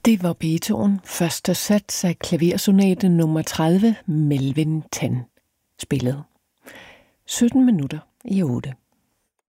Det var Beethoven første sats af klaversonate nummer 30, Melvin Tan, spillet 17 minutter i 8.